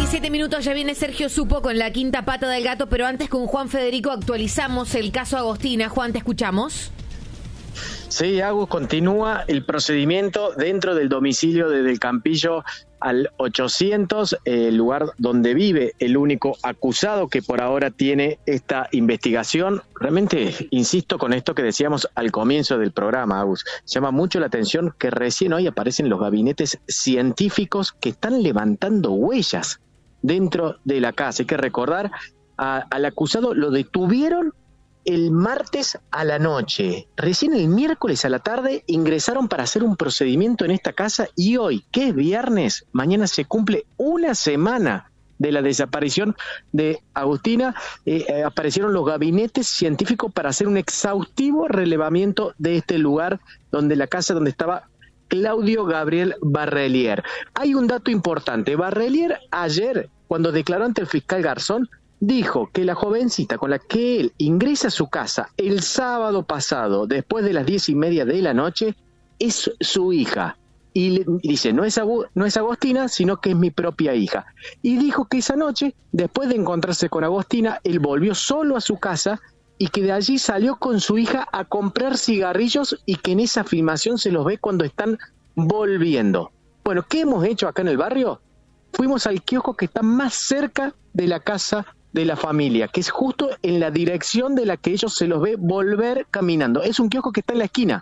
17 minutos, ya viene Sergio Supo con la quinta pata del gato, pero antes con Juan Federico actualizamos el caso Agostina. Juan, te escuchamos. Sí, Agus, continúa el procedimiento dentro del domicilio de Del Campillo al 800, el lugar donde vive el único acusado que por ahora tiene esta investigación. Realmente, insisto con esto que decíamos al comienzo del programa, Agus, llama mucho la atención que recién hoy aparecen los gabinetes científicos que están levantando huellas dentro de la casa. Hay que recordar, al acusado lo detuvieron el martes a la noche. Recién el miércoles a la tarde ingresaron para hacer un procedimiento en esta casa y hoy, que es viernes, mañana se cumple una semana de la desaparición de Agostina. Aparecieron los gabinetes científicos para hacer un exhaustivo relevamiento de este lugar, donde la casa donde estaba Claudio Gabriel Barrelier. Hay un dato importante. Barrelier ayer, cuando declaró ante el fiscal Garzón, dijo que la jovencita con la que él ingresa a su casa el sábado pasado, después de las 10:30 de la noche, es su hija. Y dice, no es Agostina, sino que es mi propia hija. Y dijo que esa noche, después de encontrarse con Agostina, él volvió solo a su casa y que de allí salió con su hija a comprar cigarrillos y que en esa filmación se los ve cuando están volviendo. Bueno, ¿qué hemos hecho acá en el barrio? Fuimos al kiosco que está más cerca de la casa de la familia, que es justo en la dirección de la que ellos se los ve volver caminando. Es un kiosco que está en la esquina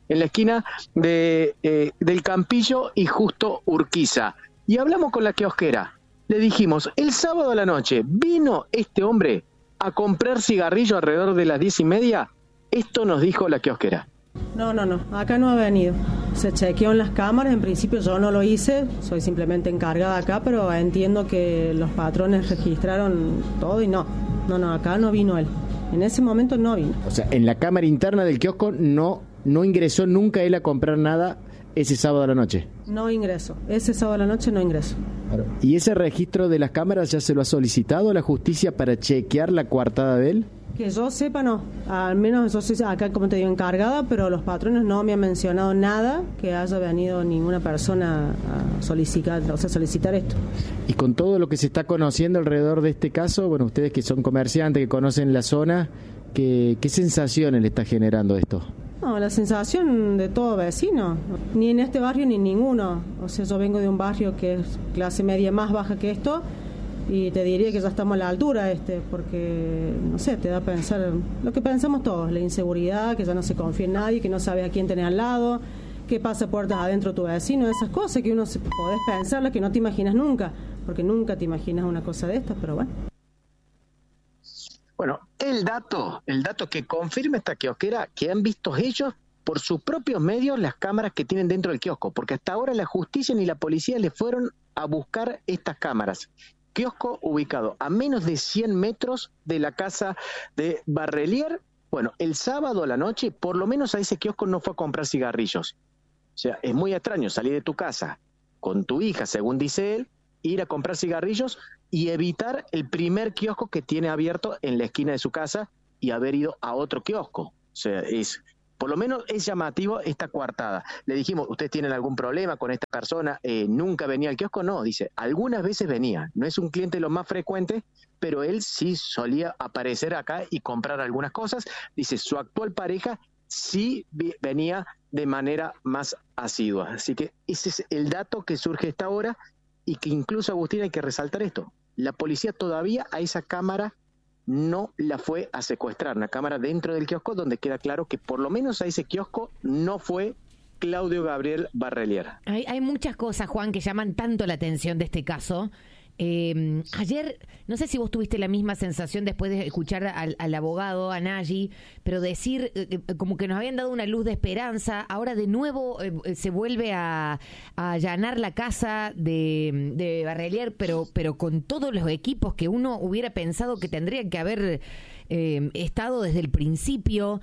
de Del Campillo y Justo Urquiza. Y hablamos con la kiosquera. Le dijimos, el sábado a la noche, ¿vino este hombre a comprar cigarrillo alrededor de las 10:30? Esto nos dijo la kiosquera. No, acá no ha venido. Se chequeó en las cámaras, en principio yo no lo hice, soy simplemente encargada acá, pero entiendo que los patrones registraron todo y no, acá no vino él. En ese momento no vino. O sea, en la cámara interna del kiosco no ingresó nunca él a comprar nada ese sábado a la noche. No ingresó, ese sábado a la noche no ingresó. Claro. ¿Y ese registro de las cámaras ya se lo ha solicitado a la justicia para chequear la coartada de él? Que yo sepa, no. Al menos yo soy acá, como te digo, encargada, pero los patrones no me han mencionado nada que haya venido ninguna persona a solicitar esto. Y con todo lo que se está conociendo alrededor de este caso, bueno, ustedes que son comerciantes, que conocen la zona, ¿qué sensaciones le está generando esto? No, la sensación de todo vecino, ni en este barrio ni en ninguno. O sea, yo vengo de un barrio que es clase media más baja que esto, y te diría que ya estamos a la altura porque, no sé, te da a pensar lo que pensamos todos, la inseguridad, que ya no se confía en nadie, que no sabe a quién tener al lado, que pasa puertas adentro tu vecino, esas cosas que uno podés pensarlas que no te imaginas nunca, porque nunca te imaginas una cosa de estas, pero bueno. Bueno, el dato que confirma esta kiosquera, que han visto ellos por sus propios medios las cámaras que tienen dentro del kiosco, porque hasta ahora la justicia ni la policía le fueron a buscar estas cámaras. Kiosco ubicado a menos de 100 metros de la casa de Barrelier. Bueno, el sábado a la noche, por lo menos a ese kiosco no fue a comprar cigarrillos. O sea, es muy extraño salir de tu casa con tu hija, según dice él, ir a comprar cigarrillos y evitar el primer kiosco que tiene abierto en la esquina de su casa y haber ido a otro kiosco. O sea, por lo menos es llamativo esta coartada. Le dijimos, ¿ustedes tienen algún problema con esta persona? ¿Nunca venía al kiosco? No, dice, algunas veces venía. No es un cliente lo más frecuente, pero él sí solía aparecer acá y comprar algunas cosas. Dice, su actual pareja sí venía de manera más asidua. Así que ese es el dato que surge esta hora y que incluso, Agustín, hay que resaltar esto. La policía todavía a esa cámara no la fue a secuestrar, una cámara dentro del kiosco donde queda claro que por lo menos a ese kiosco no fue Claudio Gabriel Barrelier. Hay muchas cosas, Juan, que llaman tanto la atención de este caso. Ayer, no sé si vos tuviste la misma sensación después de escuchar al abogado, a Nayi, pero decir como que nos habían dado una luz de esperanza. Ahora de nuevo se vuelve a allanar la casa de Barrelier, pero con todos los equipos que uno hubiera pensado que tendrían que haber estado desde el principio.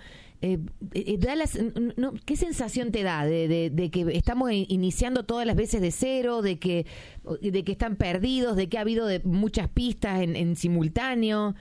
¿Qué sensación te da de que estamos iniciando todas las veces de cero, de que están perdidos, de que ha habido muchas pistas en simultáneo?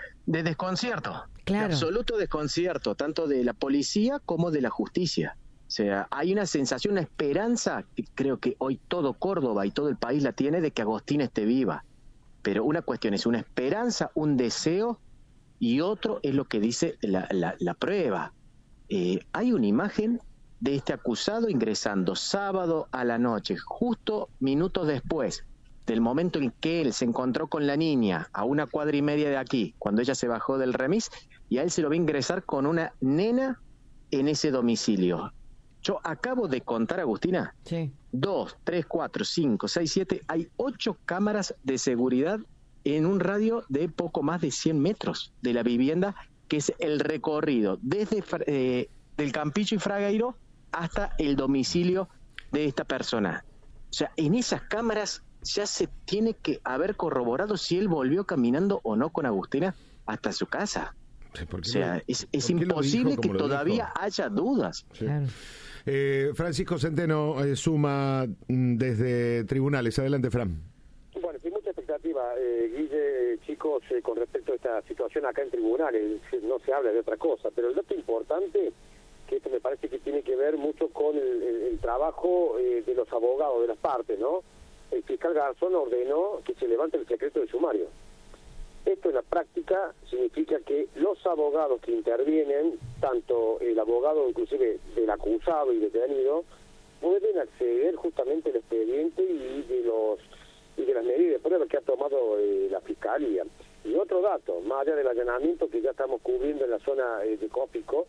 De desconcierto, claro. De absoluto desconcierto, tanto de la policía como de la justicia. O sea, hay una sensación, una esperanza, que creo que hoy todo Córdoba y todo el país la tiene, de que Agostina esté viva. Pero una cuestión es una esperanza, un deseo, y otro es lo que dice la prueba. Hay una imagen de este acusado ingresando sábado a la noche, justo minutos después del momento en que él se encontró con la niña a 1,5 cuadras de aquí, cuando ella se bajó del remis, y a él se lo va a ingresar con una nena en ese domicilio. Yo acabo de contar, Agustina, sí. 2, 3, 4, 5, 6, 7, hay 8 cámaras de seguridad en un radio de poco más de 100 metros de la vivienda, que es el recorrido desde del Campillo y Fragueiro hasta el domicilio de esta persona. O sea, en esas cámaras ya se tiene que haber corroborado si él volvió caminando o no con Agustina hasta su casa. O sea, es imposible que todavía haya dudas. Sí. Claro. Francisco Centeno suma desde tribunales. Adelante, Fran. Bueno, sin mucha expectativa, Guille, chicos, con respecto a esta situación acá en tribunales, no se habla de otra cosa, pero el dato importante, que esto me parece que tiene que ver mucho con el trabajo de los abogados de las partes, ¿no? El fiscal Garzón ordenó que se levante el secreto de sumario. Esto en la práctica significa que los abogados que intervienen, tanto el abogado inclusive del acusado y detenido, pueden acceder justamente al expediente y de las medidas de prueba que ha tomado la Fiscalía. Y otro dato, más allá del allanamiento que ya estamos cubriendo en la zona de Copico,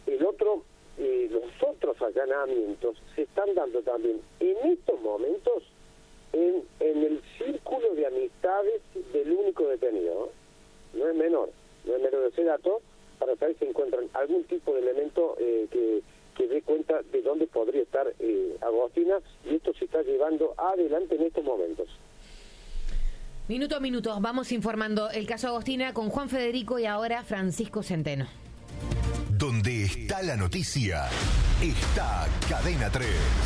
los otros allanamientos se están dando también en estos momentos en el círculo de amistades del único detenido. No es menor ese dato, para saber si encuentran algún tipo de elemento que dé cuenta de dónde podría estar Agostina, y esto se está llevando adelante en estos momentos. Minuto a minuto, vamos informando el caso Agostina con Juan Federico y ahora Francisco Centeno. Donde está la noticia, está Cadena 3.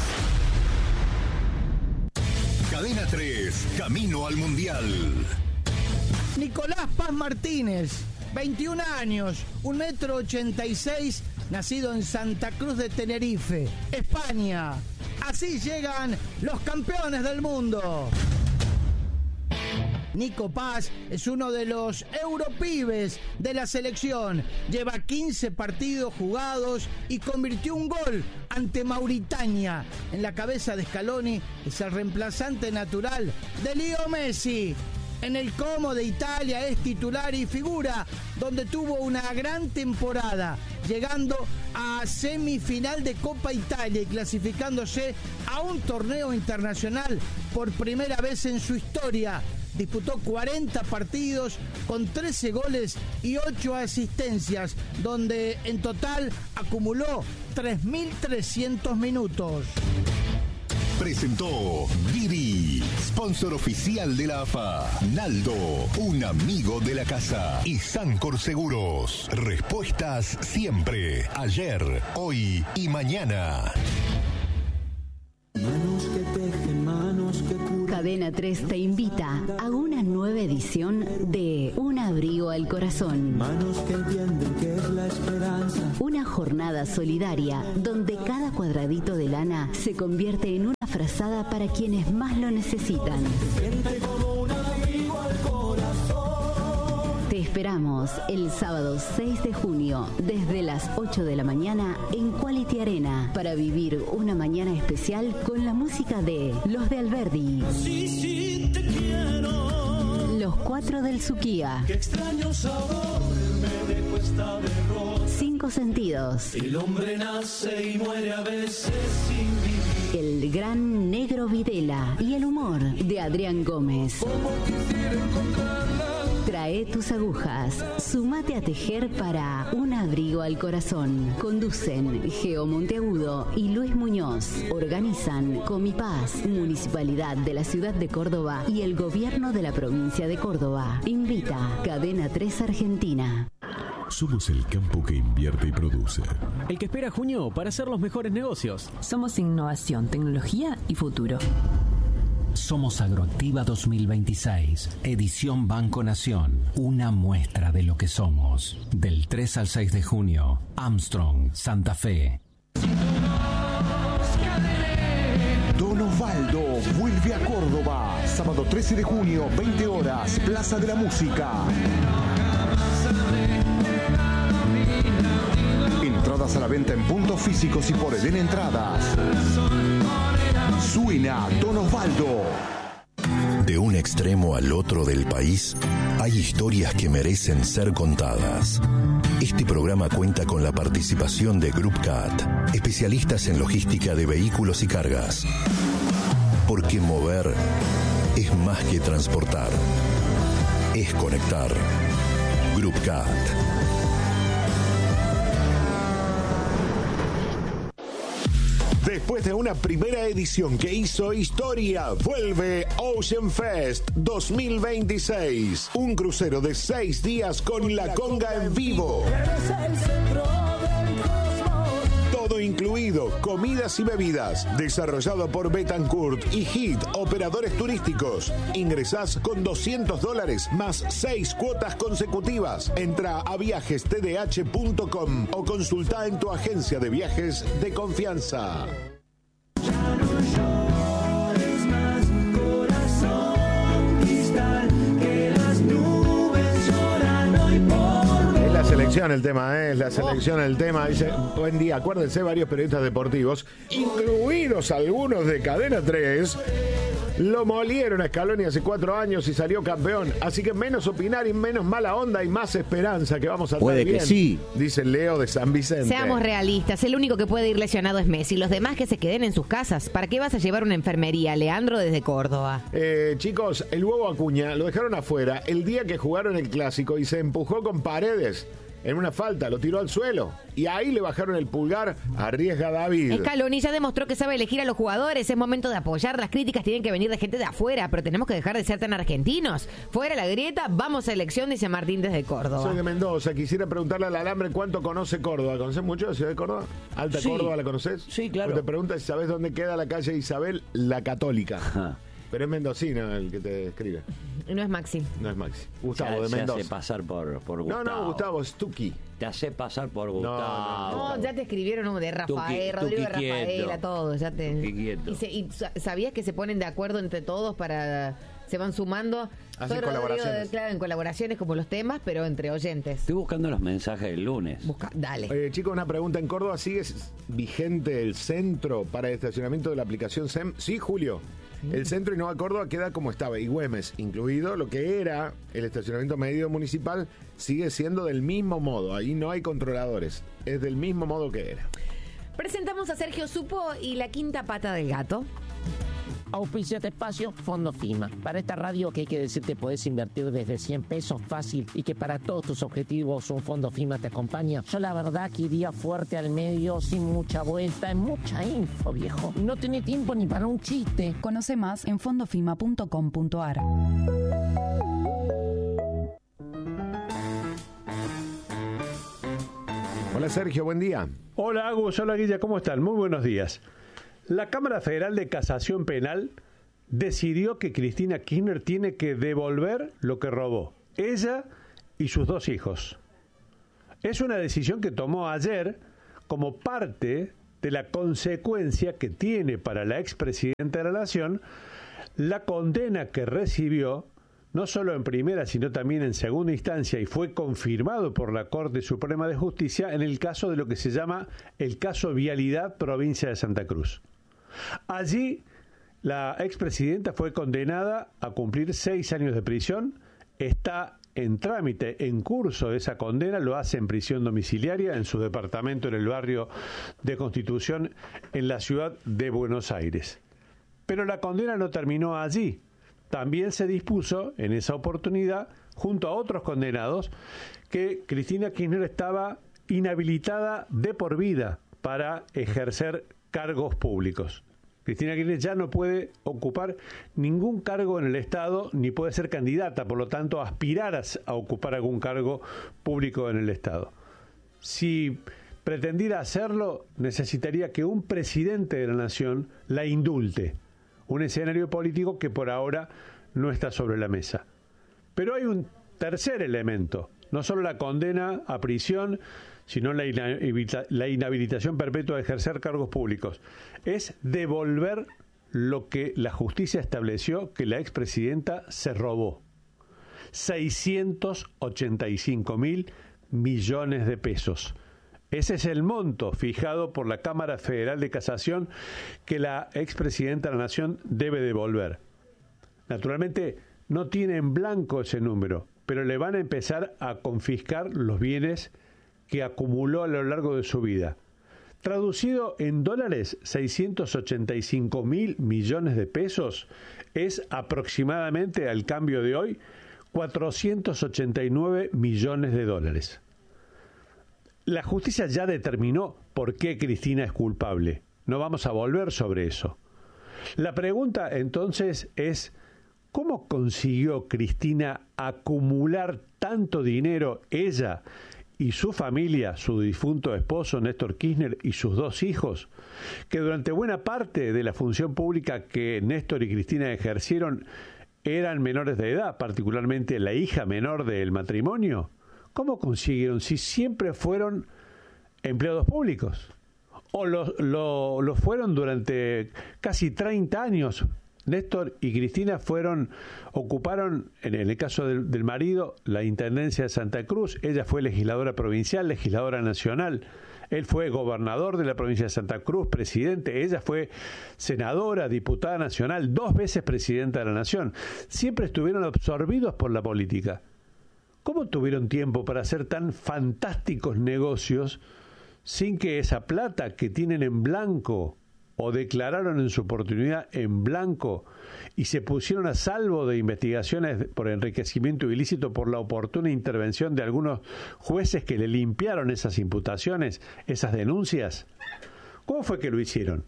Cadena 3, camino al Mundial. Nicolás Paz Martínez, 21 años, 1,86 m, nacido en Santa Cruz de Tenerife, España. Así llegan los campeones del mundo. Nico Paz es uno de los europibes de la selección. Lleva 15 partidos jugados y convirtió un gol ante Mauritania. En la cabeza de Scaloni es el reemplazante natural de Leo Messi. En el Como de Italia es titular y figura, donde tuvo una gran temporada, llegando a semifinal de Copa Italia y clasificándose a un torneo internacional por primera vez en su historia. Disputó 40 partidos con 13 goles y 8 asistencias, donde en total acumuló 3.300 minutos. Presentó Didi, sponsor oficial de la AFA. Naldo, un amigo de la casa. Y Sancor Seguros, respuestas siempre, ayer, hoy y mañana. Manos que tejen, manos que curan. Cadena 3 te invita a una nueva edición de Un abrigo al corazón. Manos que entienden que es la esperanza. Una jornada solidaria donde cada cuadradito de lana se convierte en una frazada para quienes más lo necesitan. Siente como un abrigo al corazón. Te esperamos el sábado 6 de junio desde las 8 de la mañana en Quality Arena para vivir una mañana especial con la música de Los de Alberdi. Sí, sí, te quiero. Los 4 del Suquía. Qué extraño sabor me dejó esta derrota. 5 sentidos. El hombre nace y muere a veces sin vivir. El gran Negro Videla y el humor de Adrián Gómez. Como quisiera encontrarla. Trae tus agujas, sumate a tejer para Un abrigo al corazón. Conducen Geo Monteagudo y Luis Muñoz. Organizan Comipaz, Municipalidad de la Ciudad de Córdoba y el Gobierno de la Provincia de Córdoba. Invita Cadena 3 Argentina. Somos el campo que invierte y produce. El que espera junio para hacer los mejores negocios. Somos innovación, tecnología y futuro. Somos Agroactiva 2026, edición Banco Nación, una muestra de lo que somos. Del 3 al 6 de junio, Armstrong, Santa Fe. vuelve a Córdoba. Sábado 13 de junio, 20 horas, Plaza de la Música. Entradas a la venta en puntos físicos y por Edén Entradas. Suena Don Osvaldo. De un extremo al otro del país, hay historias que merecen ser contadas. Este programa cuenta con la participación de GroupCat, especialistas en logística de vehículos y cargas. Porque mover es más que transportar, es conectar. GroupCat. Después de una primera edición que hizo historia, vuelve Ocean Fest 2026. Un crucero de 6 días con La Conga en vivo. Todo incluido, comidas y bebidas. Desarrollado por Betancourt y HIT, operadores turísticos. Ingresás con $200 más 6 cuotas consecutivas. Entra a viajestdh.com o consulta en tu agencia de viajes de confianza. Selección el tema, es la selección el tema. Dice, buen día, acuérdense, varios periodistas deportivos, incluidos algunos de Cadena 3, lo molieron a Scaloni hace 4 años y salió campeón. Así que menos opinar y menos mala onda y más esperanza que vamos a estar bien. Puede que sí. Dice Leo de San Vicente. Seamos realistas, el único que puede ir lesionado es Messi. Los demás que se queden en sus casas. ¿Para qué vas a llevar una enfermería? Leandro desde Córdoba. Chicos, el huevo Acuña lo dejaron afuera el día que jugaron el Clásico y se empujó con Paredes. En una falta, lo tiró al suelo. Y ahí le bajaron el pulgar. Arriesga David. Scaloni ya demostró que sabe elegir a los jugadores. Es momento de apoyar. Las críticas tienen que venir de gente de afuera. Pero tenemos que dejar de ser tan argentinos. Fuera la grieta, vamos a elección, dice Martín desde Córdoba. Soy de Mendoza. Quisiera preguntarle al Alambre cuánto conoce Córdoba. ¿Conoces mucho de la ciudad de Córdoba? ¿Alta sí. Córdoba la conoces? Sí, claro. Pues te preguntas si sabes dónde queda la calle Isabel la Católica. Ajá. Pero es mendocino el que te escribe. No es Maxi. No es Maxi. Gustavo de Mendoza. Se hace pasar por Gustavo. No, Gustavo, es Tuki. Te hace pasar por Gustavo. No, ya te escribieron de Rafael, Rodrigo de Rafaela, todos. Ya te... ¿Y sabías que se ponen de acuerdo entre todos para... Se van sumando? Hacen colaboraciones. Claro, en colaboraciones como los temas, pero entre oyentes. Estoy buscando los mensajes del lunes. Dale. Chicos, una pregunta. ¿En Córdoba sigue vigente el centro para el estacionamiento de la aplicación SEM? Sí, Julio. El centro y Nueva Córdoba queda como estaba, y Güemes incluido. Lo que era el estacionamiento medio municipal sigue siendo del mismo modo. Ahí no hay controladores. Es del mismo modo que era. Presentamos a Sergio Supo y la quinta pata del gato. Auspicia este espacio Fondo FIMA. Para esta radio que hay que decirte podés invertir desde 100 pesos fácil y que para todos tus objetivos un Fondo FIMA te acompaña. Yo la verdad que iría fuerte al medio sin mucha vuelta, en mucha info, viejo. No tenés tiempo ni para un chiste. Conoce más en fondofima.com.ar. Hola Sergio, buen día. Hola Agus, hola Guilla, ¿cómo están? Muy buenos días. La Cámara Federal de Casación Penal decidió que Cristina Kirchner tiene que devolver lo que robó, ella y sus 2 hijos. Es una decisión que tomó ayer como parte de la consecuencia que tiene para la expresidenta de la Nación la condena que recibió, no solo en primera, sino también en segunda instancia, y fue confirmado por la Corte Suprema de Justicia en el caso de lo que se llama el caso Vialidad, provincia de Santa Cruz. Allí, la expresidenta fue condenada a cumplir 6 años de prisión. Está en trámite, en curso de esa condena, lo hace en prisión domiciliaria en su departamento en el barrio de Constitución, en la ciudad de Buenos Aires. Pero la condena no terminó allí. También se dispuso, en esa oportunidad, junto a otros condenados, que Cristina Kirchner estaba inhabilitada de por vida para ejercer cargos públicos. Cristina Kirchner ya no puede ocupar ningún cargo en el Estado, ni puede ser candidata, por lo tanto, aspirar a ocupar algún cargo público en el Estado. Si pretendiera hacerlo, necesitaría que un presidente de la Nación la indulte. Un escenario político que por ahora no está sobre la mesa. Pero hay un tercer elemento, no solo la condena a prisión, sino la inhabilitación perpetua de ejercer cargos públicos. Es devolver lo que la justicia estableció que la expresidenta se robó. 685.000 millones de pesos. Ese es el monto fijado por la Cámara Federal de Casación que la expresidenta de la Nación debe devolver. Naturalmente, no tiene en blanco ese número, pero le van a empezar a confiscar los bienes que acumuló a lo largo de su vida. Traducido en dólares, 685.000 millones de pesos es aproximadamente, al cambio de hoy, 489 millones de dólares. La justicia ya determinó por qué Cristina es culpable. No vamos a volver sobre eso. La pregunta entonces es, ¿cómo consiguió Cristina acumular tanto dinero, ella y su familia, su difunto esposo Néstor Kirchner y sus 2 hijos, que durante buena parte de la función pública que Néstor y Cristina ejercieron eran menores de edad, particularmente la hija menor del matrimonio? ¿Cómo consiguieron si siempre fueron empleados públicos? O lo fueron durante casi 30 años. Néstor y Cristina ocuparon, en el caso del marido, la Intendencia de Santa Cruz. Ella fue legisladora provincial, legisladora nacional. Él fue gobernador de la provincia de Santa Cruz, presidente. Ella fue senadora, diputada nacional, 2 veces presidenta de la Nación. Siempre estuvieron absorbidos por la política. ¿Cómo tuvieron tiempo para hacer tan fantásticos negocios sin que esa plata que tienen en blanco o declararon en su oportunidad en blanco y se pusieron a salvo de investigaciones por enriquecimiento ilícito por la oportuna intervención de algunos jueces que le limpiaron esas imputaciones, esas denuncias? ¿Cómo fue que lo hicieron?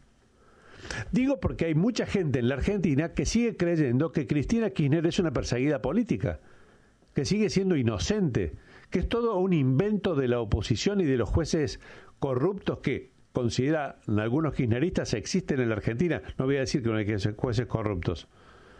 Digo porque hay mucha gente en la Argentina que sigue creyendo que Cristina Kirchner es una perseguida política, que sigue siendo inocente, que es todo un invento de la oposición y de los jueces corruptos que consideran algunos kirchneristas existen en la Argentina. No voy a decir que no hay jueces corruptos,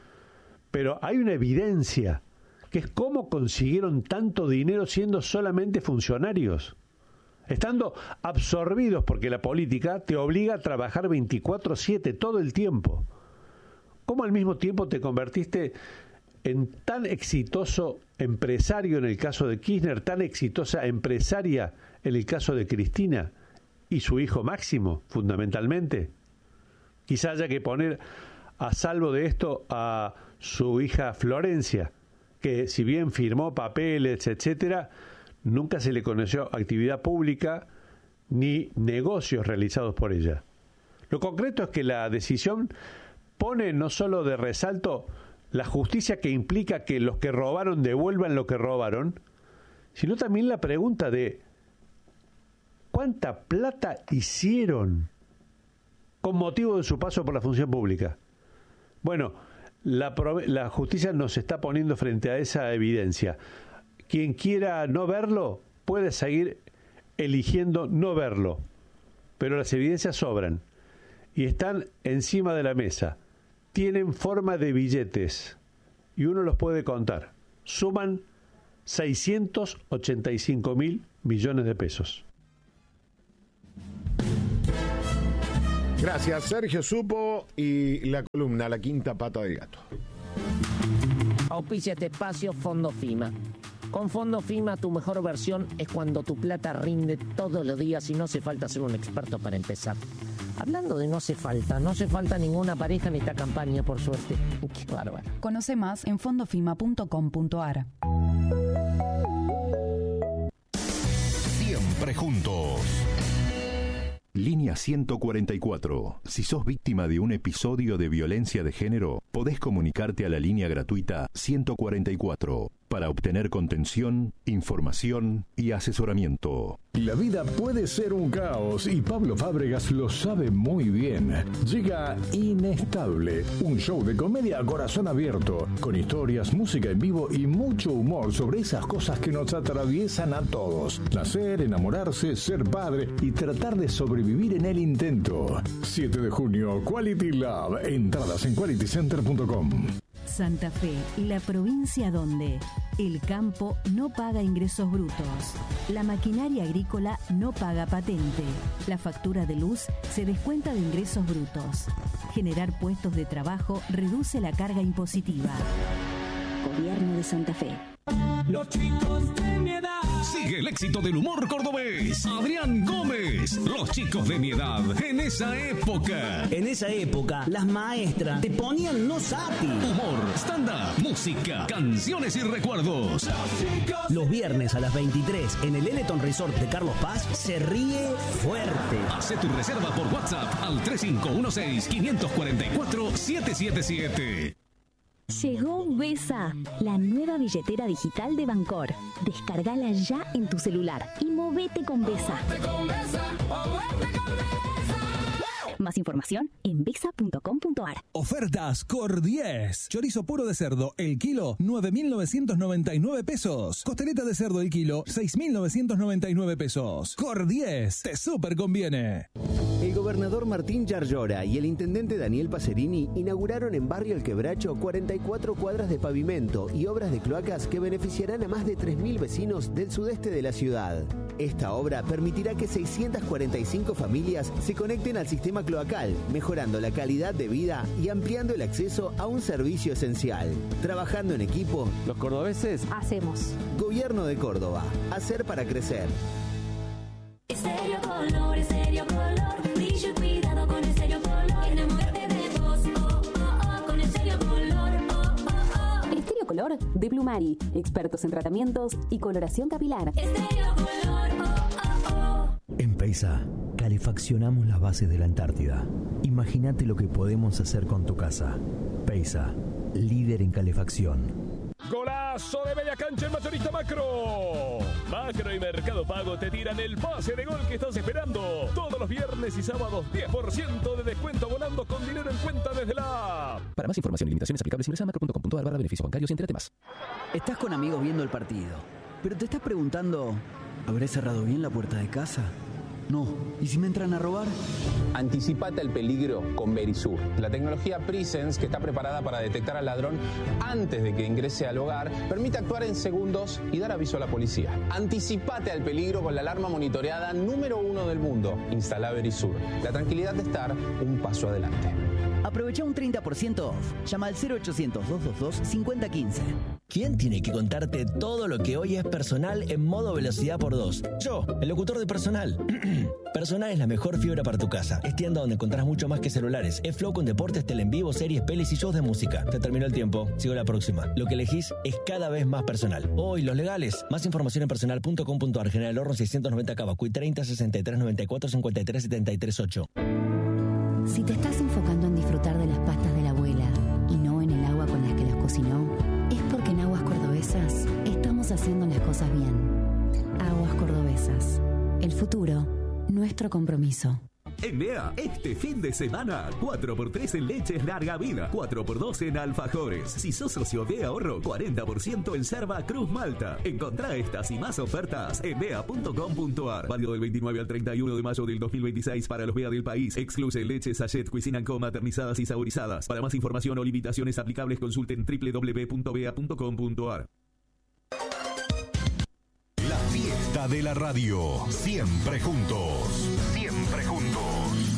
pero hay una evidencia que es cómo consiguieron tanto dinero siendo solamente funcionarios, estando absorbidos, porque la política te obliga a trabajar 24/7 todo el tiempo. ¿Cómo al mismo tiempo te convertiste en tan exitoso empresario en el caso de Kirchner, tan exitosa empresaria en el caso de Cristina y su hijo Máximo, fundamentalmente? Quizá haya que poner a salvo de esto a su hija Florencia, que si bien firmó papeles, etcétera, nunca se le conoció actividad pública ni negocios realizados por ella. Lo concreto es que la decisión pone no solo de resalto la justicia que implica que los que robaron devuelvan lo que robaron, sino también la pregunta de ¿cuánta plata hicieron con motivo de su paso por la función pública? Bueno, la justicia nos está poniendo frente a esa evidencia. Quien quiera no verlo puede seguir eligiendo no verlo, pero las evidencias sobran y están encima de la mesa. Tienen forma de billetes y uno los puede contar. Suman 685.000 millones de pesos. Gracias, Sergio Supo, y la columna La Quinta Pata del Gato. Auspicia este espacio Fondo FIMA. Con Fondo FIMA tu mejor versión es cuando tu plata rinde todos los días y no hace falta ser un experto para empezar. Hablando de no hace falta ninguna pareja en esta campaña, por suerte. Qué bárbaro. Conoce más en fondofima.com.ar. Siempre juntos. Línea 144. Si sos víctima de un episodio de violencia de género, podés comunicarte a la línea gratuita 144 para obtener contención, información y asesoramiento. La vida puede ser un caos y Pablo Fábregas lo sabe muy bien. Llega Inestable, un show de comedia a corazón abierto, con historias, música en vivo y mucho humor sobre esas cosas que nos atraviesan a todos. Nacer, enamorarse, ser padre y tratar de sobrevivir en el intento. 7 de junio, Quality Love. Entradas en qualitycenter.com. Santa Fe, la provincia donde el campo no paga ingresos brutos, la maquinaria agrícola no paga patente, la factura de luz se descuenta de ingresos brutos. Generar puestos de trabajo reduce la carga impositiva. Gobierno de Santa Fe. Los chicos de mi edad. Sigue el éxito del humor cordobés. Adrián Gómez. Los chicos de mi edad. En esa época. En esa época, las maestras te ponían no sapi. Humor, stand-up, música, canciones y recuerdos. Los viernes a las 23 en el Eleton Resort de Carlos Paz se ríe fuerte. Hace tu reserva por WhatsApp al 3516-544-777. Llegó Besa, la nueva billetera digital de Bancor. Descargala ya en tu celular y movete con Besa. Más información en besa.com.ar. Ofertas Cor 10. Chorizo puro de cerdo, el kilo, 9.999 pesos. Costeleta de cerdo, el kilo, 6.999 pesos. Cor 10, te súper conviene. El gobernador Martín Yarlora y el intendente Daniel Pacerini inauguraron en Barrio El Quebracho 44 cuadras de pavimento y obras de cloacas que beneficiarán a más de 3.000 vecinos del sudeste de la ciudad. Esta obra permitirá que 645 familias se conecten al sistema cloacal, mejorando la calidad de vida y ampliando el acceso a un servicio esencial. Trabajando en equipo, los cordobeses hacemos. Gobierno de Córdoba. Hacer para crecer. Estéreo Color, Estéreo Color. Brillo y cuidado con Estéreo Color. Enamórate de vos, oh, oh, oh, con Estéreo Color, oh, oh, oh. Estéreo Color de Plumari. Expertos en tratamientos y coloración capilar. Estéreo Color, oh, oh, oh. En Peisa, calefaccionamos las bases de la Antártida. Imagínate lo que podemos hacer con tu casa. Peisa, líder en calefacción. Golazo de media cancha en Mayorista Macro. Macro y Mercado Pago te tiran el pase de gol que estás esperando. Todos los viernes y sábados 10% de descuento volando con dinero en cuenta desde la app. Para más información y limitaciones aplicables ingresa a macro.com.ar/beneficios bancarios y entérate más. Estás con amigos viendo el partido, pero te estás preguntando, ¿habré cerrado bien la puerta de casa? No. ¿Y si me entran a robar? Anticipate al peligro con Verisur, la tecnología Presence que está preparada para detectar al ladrón antes de que ingrese al hogar, permite actuar en segundos y dar aviso a la policía. Anticipate al peligro con la alarma monitoreada número 1 del mundo. Instala Verisur. La tranquilidad de estar un paso adelante. Aprovecha un 30% off. Llama al 0800-222-5015. ¿Quién tiene que contarte todo lo que hoy es Personal en modo velocidad por 2? Yo, el locutor de Personal. Personal es la mejor fibra para tu casa. Es tienda donde encontrás mucho más que celulares. Es Flow con deportes, tele en vivo, series, pelis y shows de música. Se terminó el tiempo. Sigo la próxima. Lo que elegís es cada vez más Personal. Hoy, los legales. Más información en personal.com.ar. General Horno 690 Cavacuy 30 63 94 53 73 8. Si te estás enfocando en disfrutar de las pastas de la abuela y no en el agua con las que las cocinó, es porque en Aguas Cordobesas estamos haciendo las cosas bien. Aguas Cordobesas. El futuro, nuestro compromiso. En NEA, este fin de semana, 4x3 en leches larga vida, 4x2 en alfajores. Si sos socio de ahorro, 40% en Cerva Cruz Malta. Encontrá estas y más ofertas en NEA.com.ar. Válido del 29 al 31 de mayo del 2026 para los BEA del país. Excluye leches Sachet Cuisine & Co maternizadas y saborizadas. Para más información o limitaciones aplicables, consulten www.bea.com.ar. La fiesta de la radio. Siempre juntos. Siempre juntos.